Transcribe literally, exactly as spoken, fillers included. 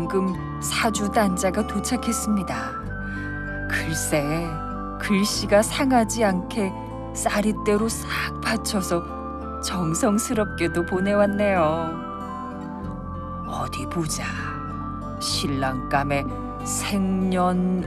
방금 사주 단자가 도착했습니다. 글쎄, 글씨가 상하지 않게 쌀이대로 싹 받쳐서 정성스럽게도 보내왔네요. 어디 보자. 신랑감에 생년